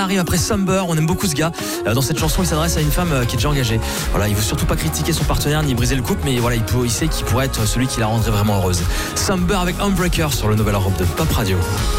Arrive après Somber, on aime beaucoup ce gars. Dans cette chanson, il s'adresse à une femme qui est déjà engagée. Voilà, il veut surtout pas critiquer son partenaire ni briser le couple, mais voilà, il sait qu'il pourrait être celui qui la rendrait vraiment heureuse. Somber avec Unbreaker sur le Nouvelle Europe de Pop Radio.